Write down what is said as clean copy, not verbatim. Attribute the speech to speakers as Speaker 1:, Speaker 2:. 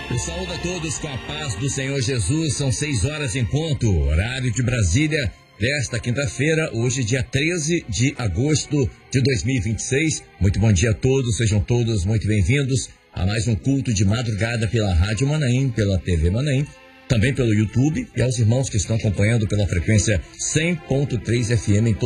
Speaker 1: Eu saúdo a todos com a paz do Senhor Jesus. São 6 horas em ponto, horário de Brasília, desta quinta-feira, hoje dia 13 de agosto de 2026. Muito bom dia a todos, sejam todos muito bem-vindos a mais um culto de madrugada pela Rádio Manaim, pela TV Manaim, também pelo YouTube, e aos irmãos que estão acompanhando pela frequência 100.3 FM em